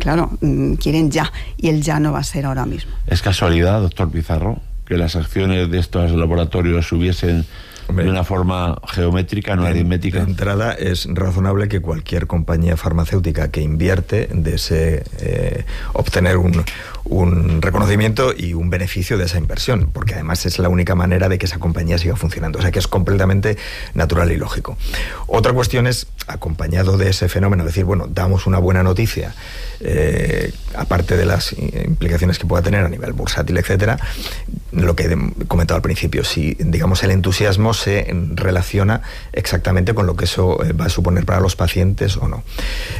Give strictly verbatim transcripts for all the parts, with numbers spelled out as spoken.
claro, quieren ya, y el ya no va a ser ahora mismo. ¿Es casualidad, doctor Pizarro, que las acciones de estos laboratorios hubiesen Hombre, de una forma geométrica, no de, aritmética? De entrada, es razonable que cualquier compañía farmacéutica que invierte desee eh, obtener un, un reconocimiento y un beneficio de esa inversión, porque además es la única manera de que esa compañía siga funcionando. O sea que es completamente natural y lógico. Otra cuestión es, acompañado de ese fenómeno, decir, bueno, damos una buena noticia, eh, aparte de las implicaciones que pueda tener a nivel bursátil, etcétera, lo que he comentado al principio, si, digamos, el entusiasmo se relaciona exactamente con lo que eso va a suponer para los pacientes o no.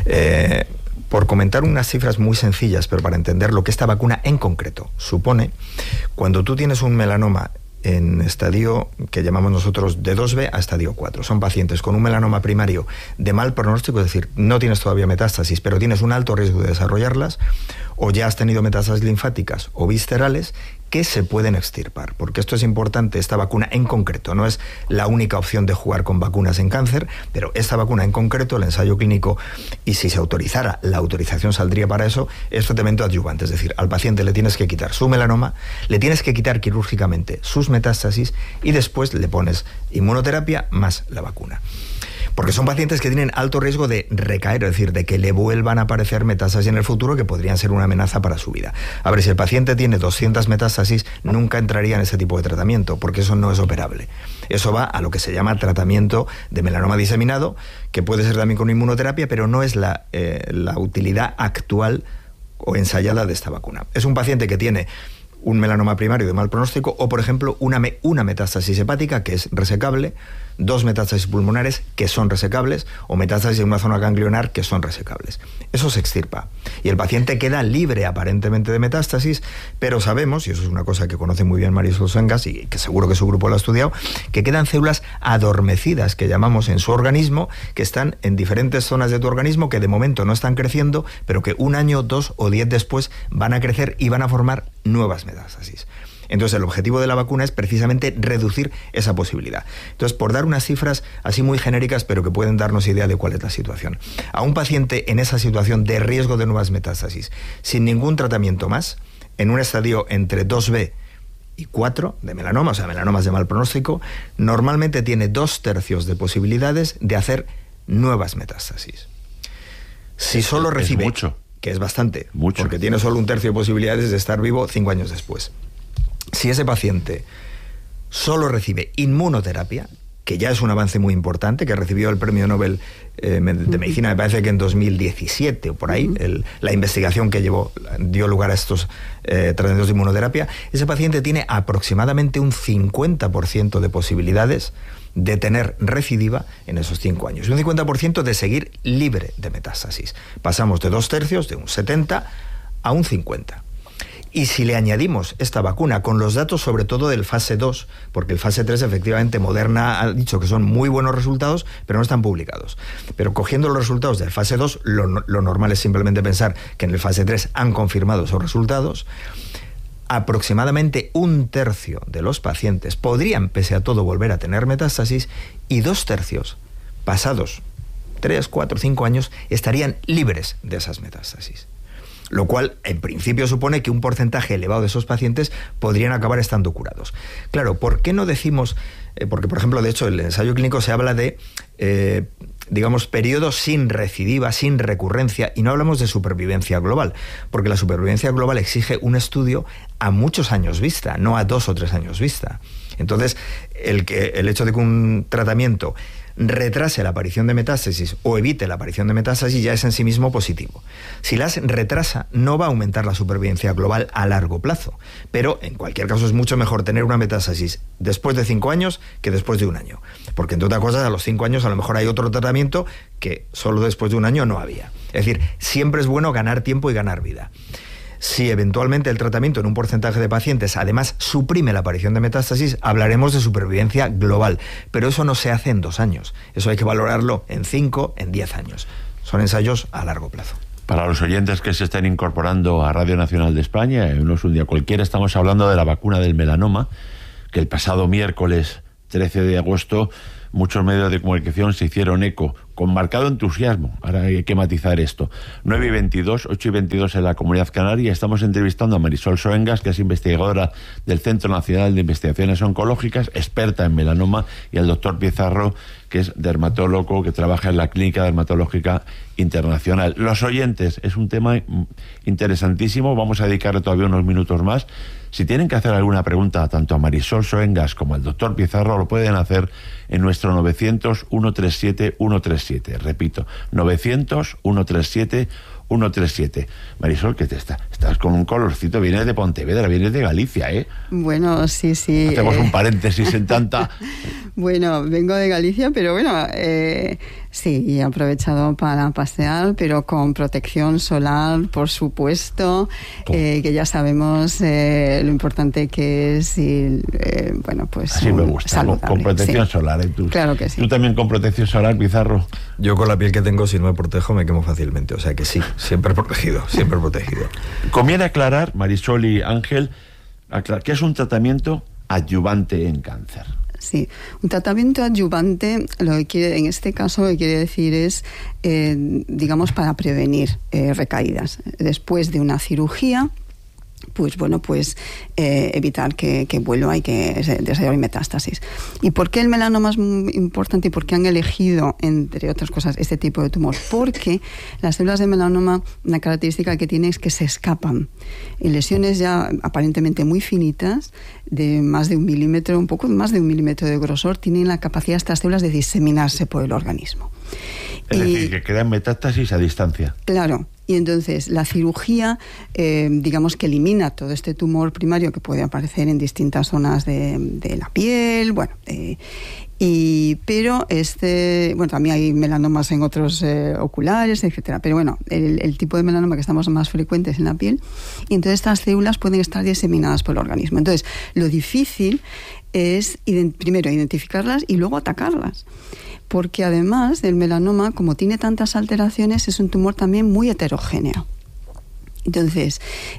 Eh, por comentar unas cifras muy sencillas, pero para entender lo que esta vacuna en concreto supone, cuando tú tienes un melanoma en estadio que llamamos nosotros de dos B a estadio cuatro. Son pacientes con un melanoma primario de mal pronóstico, es decir, no tienes todavía metástasis, pero tienes un alto riesgo de desarrollarlas, o ya has tenido metástasis linfáticas o viscerales que se pueden extirpar, porque esto es importante. Esta vacuna en concreto no es la única opción de jugar con vacunas en cáncer, pero esta vacuna en concreto, el ensayo clínico, y si se autorizara, la autorización saldría para eso, es tratamiento adyuvante, es decir, al paciente le tienes que quitar su melanoma, le tienes que quitar quirúrgicamente sus metástasis y después le pones inmunoterapia más la vacuna. Porque son pacientes que tienen alto riesgo de recaer, es decir, de que le vuelvan a aparecer metástasis en el futuro que podrían ser una amenaza para su vida. A ver, si el paciente tiene doscientas metástasis, nunca entraría en ese tipo de tratamiento, porque eso no es operable. Eso va a lo que se llama tratamiento de melanoma diseminado, que puede ser también con inmunoterapia, pero no es la, eh, la utilidad actual o ensayada de esta vacuna. Es un paciente que tiene un melanoma primario de mal pronóstico o, por ejemplo, una, me, una metástasis hepática que es resecable, dos metástasis pulmonares que son resecables o metástasis en una zona ganglionar que son resecables. Eso se extirpa y el paciente queda libre aparentemente de metástasis, pero sabemos, y eso es una cosa que conoce muy bien Marisol Sengas y que seguro que su grupo lo ha estudiado, que quedan células adormecidas que llamamos en su organismo, que están en diferentes zonas de tu organismo que de momento no están creciendo, pero que un año, dos o diez después van a crecer y van a formar nuevas metástasis. Entonces el objetivo de la vacuna es precisamente reducir esa posibilidad. Entonces, por dar unas cifras así muy genéricas, pero que pueden darnos idea de cuál es la situación. A un paciente en esa situación de riesgo de nuevas metástasis, sin ningún tratamiento más, en un estadio entre dos B y cuatro de melanoma, o sea, melanomas de mal pronóstico, normalmente tiene dos tercios de posibilidades de hacer nuevas metástasis. Si solo recibe... Es mucho. Que es bastante, mucho. Porque tiene solo un tercio de posibilidades de estar vivo cinco años después. Si ese paciente solo recibe inmunoterapia, que ya es un avance muy importante, que recibió el premio Nobel eh, de Medicina, me parece que en dos mil diecisiete o por ahí, el, la investigación que llevó, dio lugar a estos eh, tratamientos de inmunoterapia, ese paciente tiene aproximadamente un cincuenta por ciento de posibilidades de tener recidiva en esos cinco años. Y un cincuenta por ciento de seguir libre de metástasis. Pasamos de dos tercios, de un setenta a un cincuenta. Y si le añadimos esta vacuna con los datos sobre todo del fase dos, porque el fase tres efectivamente Moderna ha dicho que son muy buenos resultados, pero no están publicados. Pero cogiendo los resultados del fase dos, lo, lo normal es simplemente pensar que en el fase tres han confirmado esos resultados. Aproximadamente un tercio de los pacientes podrían, pese a todo, volver a tener metástasis y dos tercios, pasados tres, cuatro, cinco años, estarían libres de esas metástasis. Lo cual, en principio, supone que un porcentaje elevado de esos pacientes podrían acabar estando curados. Claro, ¿por qué no decimos...? Eh, porque, por ejemplo, de hecho, en el ensayo clínico se habla de, eh, digamos, periodos sin recidiva, sin recurrencia, y no hablamos de supervivencia global, porque la supervivencia global exige un estudio a muchos años vista, no a dos o tres años vista. Entonces, el, que, el hecho de que un tratamiento retrase la aparición de metástasis o evite la aparición de metástasis ya es en sí mismo positivo. Si las retrasa, no va a aumentar la supervivencia global a largo plazo, pero en cualquier caso es mucho mejor tener una metástasis después de cinco años que después de un año, porque entre otras cosas a los cinco años a lo mejor hay otro tratamiento que solo después de un año no había. Es decir, siempre es bueno ganar tiempo y ganar vida. Si eventualmente el tratamiento en un porcentaje de pacientes además suprime la aparición de metástasis, hablaremos de supervivencia global, pero eso no se hace en dos años, eso hay que valorarlo en cinco, en diez años. Son ensayos a largo plazo. Para los oyentes que se estén incorporando a Radio Nacional de España, no es un día cualquiera, estamos hablando de la vacuna del melanoma, que el pasado miércoles trece de agosto muchos medios de comunicación se hicieron eco con marcado entusiasmo. Ahora hay que matizar esto. nueve y veintidós, ocho y veintidós en la Comunidad Canaria. Estamos entrevistando a Marisol Soengas, que es investigadora del Centro Nacional de Investigaciones Oncológicas, experta en melanoma, y al doctor Pizarro, que es dermatólogo, que trabaja en la Clínica Dermatológica Internacional. Los oyentes, es un tema interesantísimo. Vamos a dedicarle todavía unos minutos más. Si tienen que hacer alguna pregunta tanto a Marisol Soengas como al doctor Pizarro, lo pueden hacer en nuestro novecientos, ciento treinta y siete, ciento treinta y siete. Repito, novecientos, ciento treinta y siete, ciento treinta y siete. Marisol, ¿qué te está? Estás con un colorcito, vienes de Pontevedra, vienes de Galicia, ¿eh? Bueno, sí, sí. Hacemos eh... un paréntesis en tanta... Bueno, vengo de Galicia, pero bueno, eh, sí, he aprovechado para pasear, pero con protección solar, por supuesto, eh, que ya sabemos eh, lo importante que es y, eh, bueno, pues... Así me gusta, con, con protección sí. solar. ¿eh? ¿Tú, claro que sí. ¿Tú también con protección solar, Pizarro? Yo con la piel que tengo, si no me protejo, me quemo fácilmente, o sea que sí, siempre protegido, siempre protegido. Conviene aclarar, Marisol y Ángel, aclarar, ¿qué es un tratamiento adyuvante en cáncer? Sí, un tratamiento adyuvante, lo que quiere, en este caso lo que quiere decir es, eh, digamos, para prevenir eh, recaídas. Después de una cirugía, pues bueno, pues eh, evitar que, que vuelva y que se desarrolle metástasis. ¿Y por qué el melanoma es muy importante y por qué han elegido, entre otras cosas, este tipo de tumor? Porque las células de melanoma, una característica que tienen es que se escapan. En lesiones ya aparentemente muy finitas, de más de un milímetro, un poco más de un milímetro de grosor, tienen la capacidad estas células de diseminarse por el organismo. Es y, decir, que crean metástasis a distancia. Claro. Y entonces la cirugía, eh, digamos que elimina todo este tumor primario que puede aparecer en distintas zonas de, de la piel, bueno, eh, y, pero este, bueno, también hay melanomas en otros eh, oculares, etcétera. Pero bueno, el, el tipo de melanoma que estamos más frecuentes en la piel, y entonces estas células pueden estar diseminadas por el organismo. Entonces, lo difícil es ident- primero identificarlas y luego atacarlas. Porque además del melanoma, como tiene tantas alteraciones, es un tumor también muy heterogéneo. Entonces,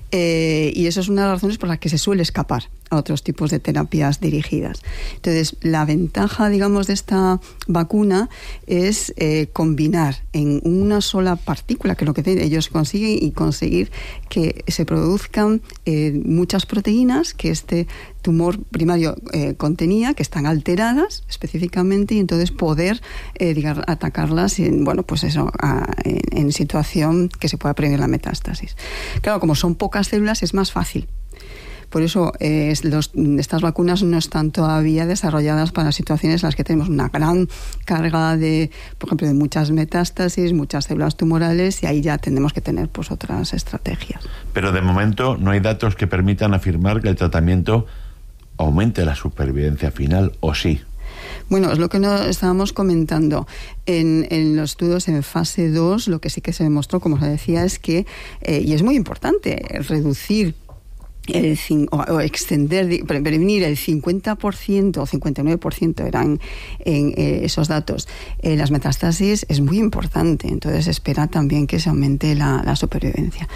eh, y eso es una de las razones por las que se suele escapar a otros tipos de terapias dirigidas. Entonces, la ventaja, digamos, de esta vacuna es eh, combinar en una sola partícula, que es lo que ellos consiguen, y conseguir que se produzcan eh, muchas proteínas que este tumor primario eh, contenía, que están alteradas específicamente, y entonces poder eh, digamos, atacarlas en, bueno, pues eso, a, en, en situación que se pueda prevenir la metástasis. Claro, como son pocas células, es más fácil. Por eso eh, los, estas vacunas no están todavía desarrolladas para situaciones en las que tenemos una gran carga de, por ejemplo, de muchas metástasis, muchas células tumorales, y ahí ya tenemos que tener pues otras estrategias. Pero de momento no hay datos que permitan afirmar que el tratamiento aumente la supervivencia final, ¿o sí? Bueno, es lo que no estábamos comentando. En, en los estudios en fase dos, lo que sí que se demostró, como se decía, es que, eh, y es muy importante, reducir el, o, o extender, prevenir el cincuenta por ciento o cincuenta y nueve por ciento eran en eh, esos datos. Eh, las metástasis es muy importante, entonces espera también que se aumente la, la supervivencia.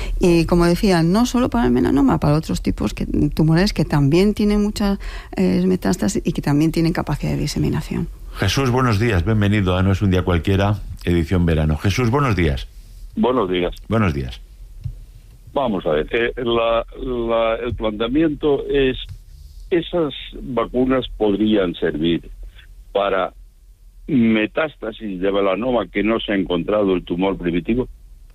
Y como decía, no solo para el melanoma, para otros tipos que, tumorales que también tienen muchas eh, metástasis y que también tienen capacidad de diseminación. Jesús, buenos días, bienvenido a No es un día cualquiera, edición verano. Jesús, buenos días. Buenos días. Buenos días. Vamos a ver, eh, la, la, el planteamiento es, esas vacunas podrían servir para metástasis de melanoma que no se ha encontrado el tumor primitivo.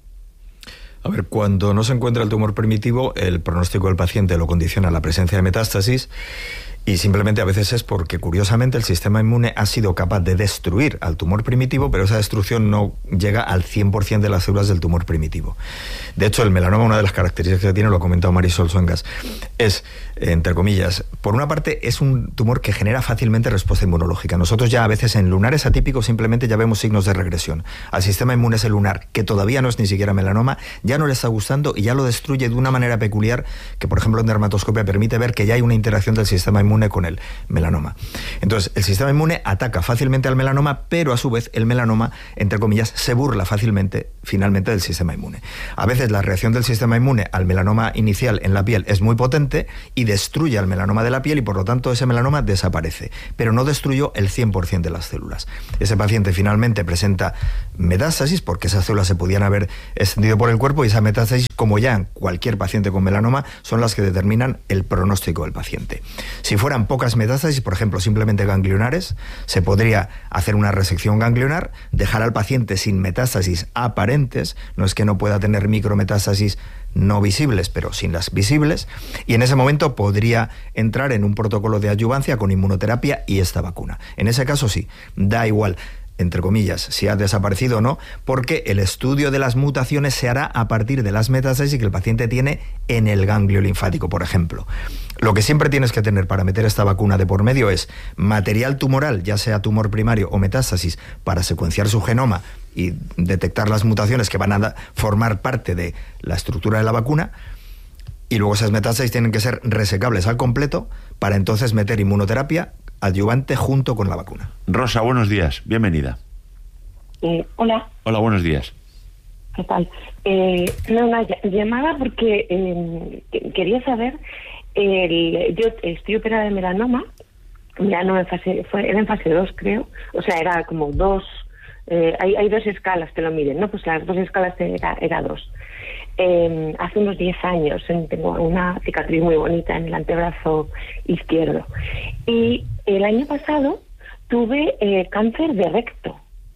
A ver, cuando no se encuentra el tumor primitivo, el pronóstico del paciente lo condiciona la presencia de metástasis, y simplemente a veces es porque, curiosamente, el sistema inmune ha sido capaz de destruir al tumor primitivo, pero esa destrucción no llega al cien por ciento de las células del tumor primitivo. De hecho, el melanoma, una de las características que tiene, lo ha comentado Marisol Soengas, es, entre comillas, por una parte, es un tumor que genera fácilmente respuesta inmunológica. Nosotros ya a veces en lunares atípicos simplemente ya vemos signos de regresión. Al sistema inmune ese lunar, que todavía no es ni siquiera melanoma, ya no le está gustando y ya lo destruye de una manera peculiar que, por ejemplo, en dermatoscopia permite ver que ya hay una interacción del sistema inmune inmune con el melanoma. Entonces, el sistema inmune ataca fácilmente al melanoma, pero a su vez el melanoma, entre comillas, se burla fácilmente, finalmente, del sistema inmune. A veces la reacción del sistema inmune al melanoma inicial en la piel es muy potente y destruye al melanoma de la piel y por lo tanto ese melanoma desaparece, pero no destruyó el cien por ciento de las células. Ese paciente finalmente presenta metástasis porque esas células se podían haber extendido por el cuerpo y esa metástasis, como ya en cualquier paciente con melanoma, son las que determinan el pronóstico del paciente. Si fueran pocas metástasis, por ejemplo, simplemente ganglionares, se podría hacer una resección ganglionar, dejar al paciente sin metástasis aparentes, no es que no pueda tener micrometástasis no visibles, pero sin las visibles, y en ese momento podría entrar en un protocolo de adyuvancia con inmunoterapia y esta vacuna. En ese caso sí, da igual, entre comillas, si ha desaparecido o no, porque el estudio de las mutaciones se hará a partir de las metástasis que el paciente tiene en el ganglio linfático, por ejemplo. Lo que siempre tienes que tener para meter esta vacuna de por medio es material tumoral, ya sea tumor primario o metástasis, para secuenciar su genoma y detectar las mutaciones que van a formar parte de la estructura de la vacuna, y luego esas metástasis tienen que ser resecables al completo para entonces meter inmunoterapia adyuvante junto con la vacuna. Rosa, buenos días, bienvenida. Eh, hola. Hola, buenos días. ¿Qué tal? Eh, no, una llamada porque eh, quería saber, el, yo estoy operada de melanoma, melanoma en fase, fue, era en fase dos creo, o sea, era como dos, eh, hay, hay dos escalas, te lo miden, ¿no? Pues las dos escalas era, era dos. Eh, hace unos diez años tengo una cicatriz muy bonita en el antebrazo izquierdo. Y el año pasado tuve eh, cáncer de recto.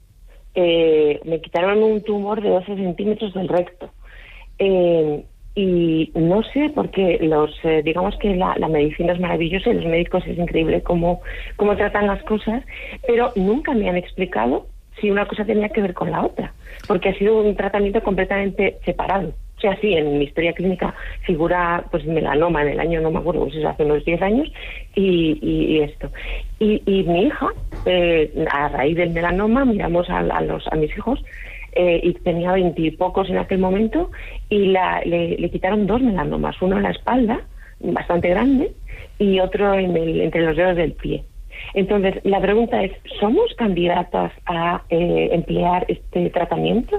Eh, me quitaron un tumor de doce centímetros del recto. Eh, y no sé por qué los, eh, digamos que la, la medicina es maravillosa y los médicos es increíble cómo, cómo tratan las cosas, pero nunca me han explicado si una cosa tenía que ver con la otra, porque ha sido un tratamiento completamente separado. O sea, sí, en mi historia clínica figura pues melanoma en el año, no me acuerdo, pues eso hace unos diez años, y, y, y esto. Y, y mi hija, eh, a raíz del melanoma, miramos a, a, los, a mis hijos, eh, y tenía veintipocos en aquel momento, y la, le, le quitaron dos melanomas, uno en la espalda, bastante grande, y otro en el, entre los dedos del pie. Entonces, la pregunta es, ¿somos candidatas a eh, emplear este tratamiento?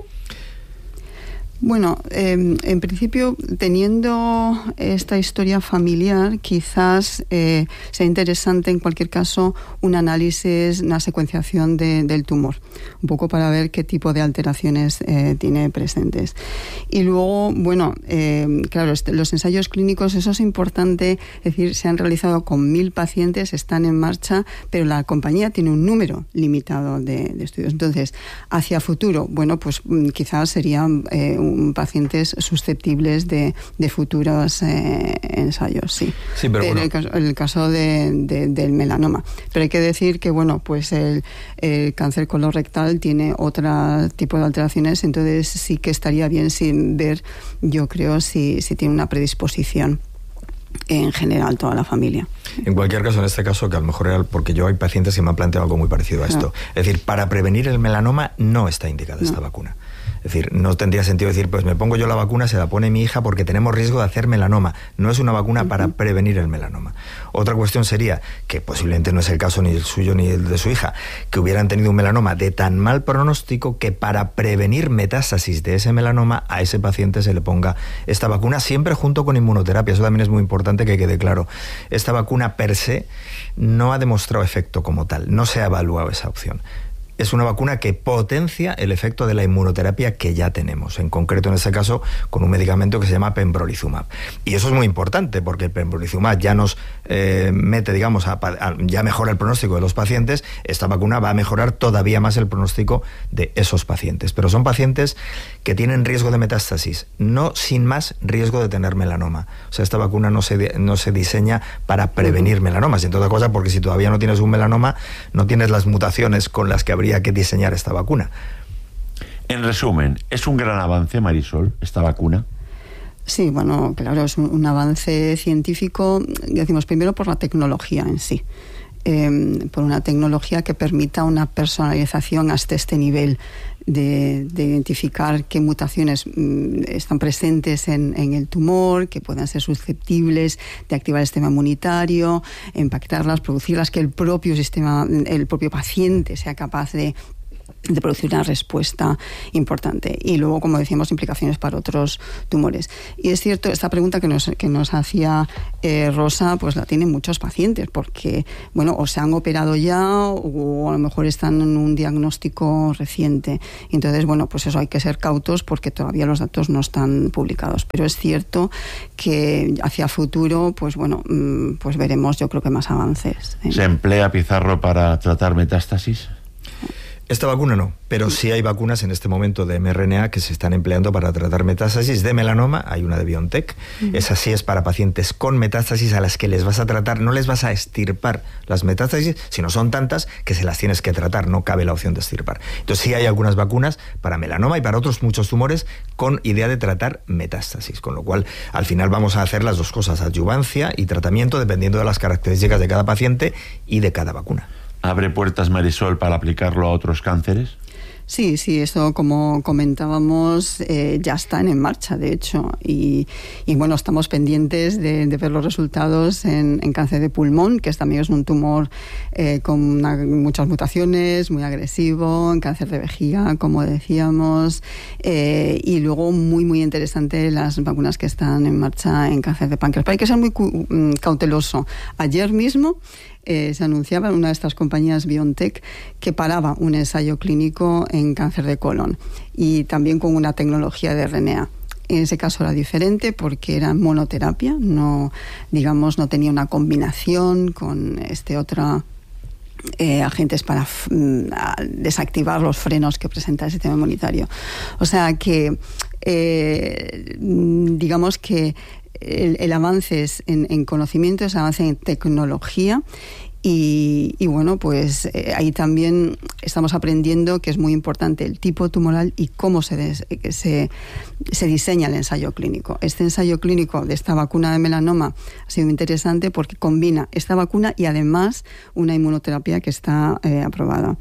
Bueno, eh, en principio, teniendo esta historia familiar, quizás eh, sea interesante en cualquier caso un análisis, una secuenciación de, del tumor, un poco para ver qué tipo de alteraciones eh, tiene presentes. Y luego, bueno, eh, claro, este, los ensayos clínicos, eso es importante, es decir, se han realizado con mil pacientes, están en marcha, pero la compañía tiene un número limitado de, de estudios. Entonces, hacia futuro, bueno, pues quizás serían eh, pacientes susceptibles de, de futuros eh, ensayos, sí. Sí, pero bueno. el, caso, el caso de, de, del melanoma. Pero hay que decir que, bueno, pues el, el cáncer colorectal tiene otro tipo de alteraciones, entonces sí que estaría bien sin ver, yo creo, si, si tiene una predisposición en general toda la familia. En cualquier caso, en este caso, que a lo mejor era porque yo hay pacientes que me han planteado algo muy parecido a esto. Ah. Es decir, para prevenir el melanoma no está indicada no. esta vacuna. Es decir, no tendría sentido decir, pues me pongo yo la vacuna, se la pone mi hija porque tenemos riesgo de hacer melanoma. No es una vacuna uh-huh. para prevenir el melanoma. Otra cuestión sería, que posiblemente no es el caso ni el suyo ni el de su hija, que hubieran tenido un melanoma de tan mal pronóstico que para prevenir metástasis de ese melanoma a ese paciente se le ponga esta vacuna, siempre junto con inmunoterapia. Eso también es muy importante que quede claro. Esta vacuna per se no ha demostrado efecto como tal, no se ha evaluado esa opción. Es una vacuna que potencia el efecto de la inmunoterapia que ya tenemos, en concreto en este caso con un medicamento que se llama pembrolizumab. Y eso es muy importante porque el pembrolizumab ya nos eh, mete, digamos, a, a, ya mejora el pronóstico de los pacientes. Esta vacuna va a mejorar todavía más el pronóstico de esos pacientes. Pero son pacientes que tienen riesgo de metástasis, no sin más riesgo de tener melanoma. O sea, esta vacuna no se, no se diseña para prevenir melanomas, entre otras cosas porque si todavía no tienes un melanoma, no tienes las mutaciones con las que habría que diseñar esta vacuna. En resumen, ¿es un gran avance, Marisol, esta vacuna? Sí, bueno, claro, es un, un avance científico, decimos primero por la tecnología en sí. eh, por una tecnología que permita una personalización hasta este nivel de, de identificar qué mutaciones mm, están presentes en, en el tumor, que puedan ser susceptibles de activar el sistema inmunitario, impactarlas, producirlas, que el propio sistema, el propio paciente sea capaz de de producir una respuesta importante. Y luego, como decíamos, implicaciones para otros tumores. Y es cierto, esta pregunta que nos, que nos hacía eh, Rosa, pues la tienen muchos pacientes, porque, bueno, o se han operado ya o a lo mejor están en un diagnóstico reciente. Entonces, bueno, pues eso, hay que ser cautos porque todavía los datos no están publicados. Pero es cierto que hacia futuro, pues bueno, pues veremos, yo creo que más avances. ¿Se emplea Pizarro para tratar metástasis? Esta vacuna no, pero sí hay vacunas en este momento de mRNA que se están empleando para tratar metástasis de melanoma. Hay una de BioNTech. Uh-huh. Esa sí es para pacientes con metástasis a las que les vas a tratar, no les vas a extirpar las metástasis, sino son tantas que se las tienes que tratar, no cabe la opción de extirpar. Entonces sí hay algunas vacunas para melanoma y para otros muchos tumores con idea de tratar metástasis, con lo cual al final vamos a hacer las dos cosas, adyuvancia y tratamiento dependiendo de las características de cada paciente y de cada vacuna. ¿Abre puertas, Marisol, para aplicarlo a otros cánceres? Sí, sí, eso como comentábamos eh, ya están en marcha, de hecho, y, y bueno, estamos pendientes de, de ver los resultados en, en cáncer de pulmón, que también es un tumor eh, con una, muchas mutaciones, muy agresivo, en cáncer de vejiga, como decíamos, eh, y luego muy, muy interesante las vacunas que están en marcha en cáncer de páncreas. Pero hay que ser muy cu- cauteloso. Ayer mismo Eh, se anunciaba en una de estas compañías BioNTech que paraba un ensayo clínico en cáncer de colon y también con una tecnología de R N A. En ese caso era diferente porque era monoterapia, no, digamos, no tenía una combinación con este otra eh, agentes para f- desactivar los frenos que presenta el sistema inmunitario. O sea que, eh, digamos que El, el avance es en, en conocimiento, es avance en tecnología y, y bueno, pues eh, ahí también estamos aprendiendo que es muy importante el tipo tumoral y cómo se, des, se, se diseña el ensayo clínico. Este ensayo clínico de esta vacuna de melanoma ha sido interesante porque combina esta vacuna y además una inmunoterapia que está eh, aprobada.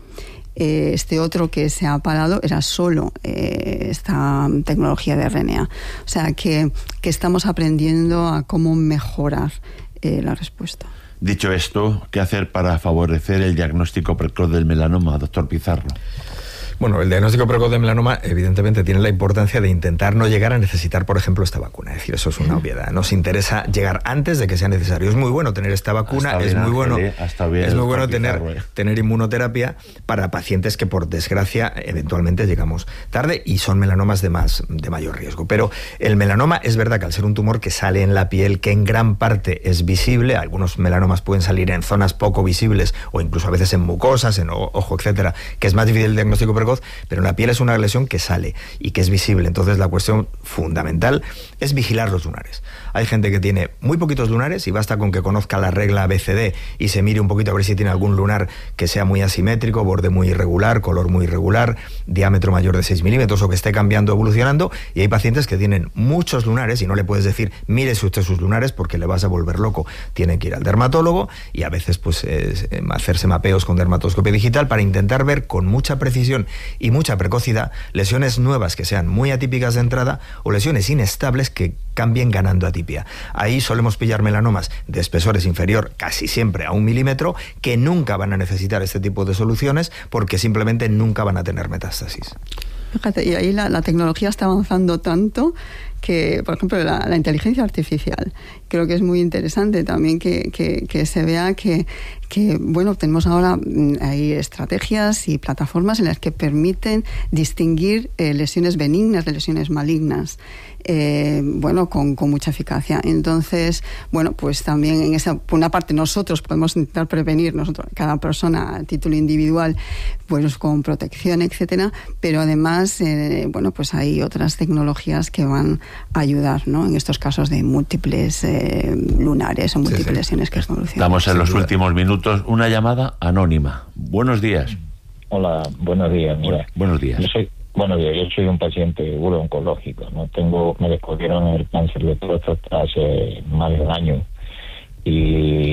Este otro que se ha parado era solo eh, esta tecnología de R N A. O sea que, que estamos aprendiendo a cómo mejorar eh, la respuesta. Dicho esto, ¿qué hacer para favorecer el diagnóstico precoz del melanoma, doctor Pizarro? Bueno, el diagnóstico precoz de melanoma evidentemente tiene la importancia de intentar no llegar a necesitar, por ejemplo, esta vacuna. Es decir, eso es una obviedad. Nos interesa llegar antes de que sea necesario. Es muy bueno tener esta vacuna, es muy bueno, es muy bueno tener, tener inmunoterapia para pacientes que por desgracia eventualmente llegamos tarde y son melanomas de más de mayor riesgo. Pero el melanoma es verdad que al ser un tumor que sale en la piel, que en gran parte es visible, algunos melanomas pueden salir en zonas poco visibles o incluso a veces en mucosas, en ojo, etcétera, que es más difícil el diagnóstico precoz, pero en la piel es una lesión que sale y que es visible. Entonces la cuestión fundamental es vigilar los lunares. Hay gente que tiene muy poquitos lunares y basta con que conozca la regla A B C D y se mire un poquito a ver si tiene algún lunar que sea muy asimétrico, borde muy irregular, color muy irregular, diámetro mayor de seis milímetros o que esté cambiando, evolucionando. Y hay pacientes que tienen muchos lunares y no le puedes decir mírese usted sus lunares porque le vas a volver loco. Tiene que ir al dermatólogo y a veces pues eh, hacerse mapeos con dermatoscopia digital para intentar ver con mucha precisión y mucha precocidad lesiones nuevas que sean muy atípicas de entrada o lesiones inestables que cambien ganando atipia. Ahí solemos pillar melanomas de espesores inferior casi siempre a un milímetro que nunca van a necesitar este tipo de soluciones porque simplemente nunca van a tener metástasis. Fíjate, y ahí la, la tecnología está avanzando tanto que, por ejemplo, la, la inteligencia artificial, creo que es muy interesante también que, que, que se vea que, que, bueno, tenemos ahora, hay estrategias y plataformas en las que permiten distinguir eh, lesiones benignas de lesiones malignas. Eh, bueno, con, con mucha eficacia. Entonces, bueno, pues también en esa, por una parte nosotros podemos intentar prevenir, nosotros, cada persona a título individual, pues con protección, etcétera, pero además, eh, bueno, pues hay otras tecnologías que van a ayudar, ¿no? En estos casos de múltiples eh, lunares o múltiples sí, sí. lesiones que evolucionan. Estamos en los duda. últimos minutos. Una llamada anónima. Buenos días. Hola, buenos días. Mira, buenos días. Yo soy Bueno, yo, yo soy un paciente uro-oncológico, ¿no? Tengo, me descubrieron el cáncer de próstata hace más de un año y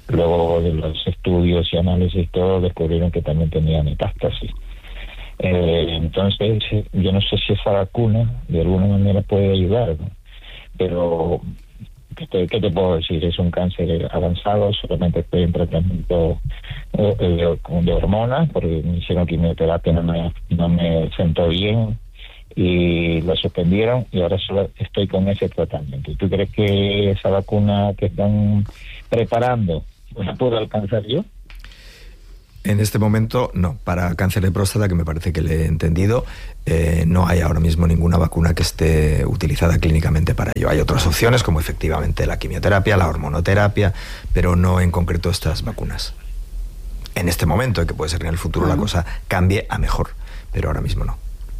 luego de los estudios y análisis y todo descubrieron que también tenía metástasis. Eh, entonces, yo no sé si esa vacuna de alguna manera puede ayudar, ¿no? Pero ¿qué te, ¿qué te puedo decir? Es un cáncer avanzado, solamente estoy en tratamiento eh, de, de hormonas, porque me hicieron quimioterapia, no me, no me sentó bien y lo suspendieron y ahora solo estoy con ese tratamiento. ¿Y tú crees que esa vacuna que están preparando la puedo alcanzar yo? En este momento, no. Para cáncer de próstata, que me parece que le he entendido, eh, no hay ahora mismo ninguna vacuna que esté utilizada clínicamente para ello. Hay otras opciones, como efectivamente la quimioterapia, la hormonoterapia, pero no en concreto estas vacunas. En este momento, que puede ser que en el futuro la cosa cambie a mejor, pero ahora mismo no.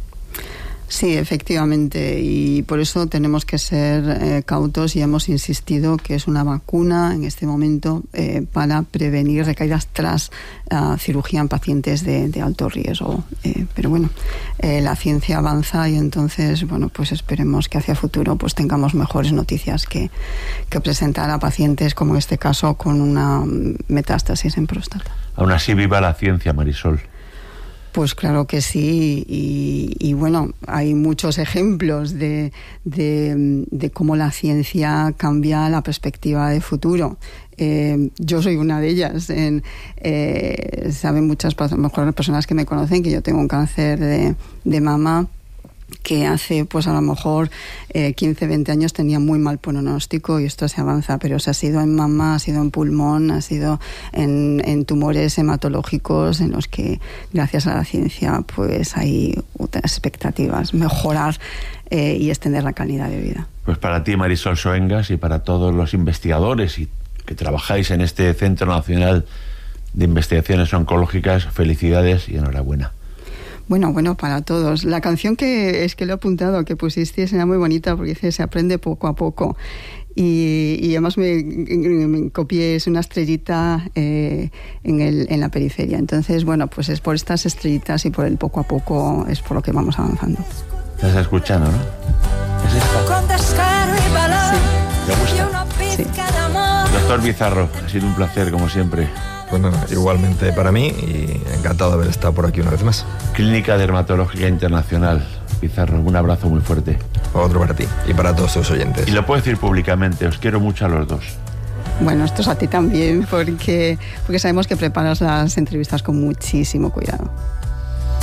Sí, efectivamente, y por eso tenemos que ser eh, cautos y hemos insistido que es una vacuna en este momento eh, para prevenir recaídas tras uh, cirugía en pacientes de, de alto riesgo. Eh, pero bueno, eh, la ciencia avanza y entonces, bueno, pues esperemos que hacia futuro pues tengamos mejores noticias que, que presentar a pacientes como en este caso con una metástasis en próstata. Aún así, viva la ciencia, Marisol. Pues claro que sí, y, y bueno, hay muchos ejemplos de, de, de cómo la ciencia cambia la perspectiva de futuro. Eh, yo soy una de ellas. En, eh, saben muchas mejor personas que me conocen que yo tengo un cáncer de, de mama, que hace pues a lo mejor eh, quince, veinte años tenía muy mal pronóstico y esto se avanza, pero se ha sido en mama, ha sido en pulmón, ha sido en, en tumores hematológicos en los que gracias a la ciencia pues hay otras expectativas, mejorar eh, y extender la calidad de vida. Pues para ti, Marisol Soengas, y para todos los investigadores y que trabajáis en este Centro Nacional de Investigaciones Oncológicas, felicidades y enhorabuena. Bueno, bueno, para todos. La canción que es que lo he apuntado, que pusisteis, era muy bonita porque dice, se aprende poco a poco. Y, y además me, me copié, es una estrellita eh, en, el, en la periferia. Entonces, bueno, pues es por estas estrellitas y por el poco a poco es por lo que vamos avanzando. Estás escuchando, ¿no? ¿Es esta? Sí. ¿Te gusta? Sí. Doctor Bizarro, ha sido un placer, como siempre. Bueno, igualmente para mí y encantado de haber estado por aquí una vez más. Clínica Dermatológica Internacional. Bizarro, un abrazo muy fuerte. Otro para ti y para todos tus oyentes. Y lo puedo decir públicamente, os quiero mucho a los dos. Bueno, esto es a ti también, porque, porque sabemos que preparas las entrevistas con muchísimo cuidado.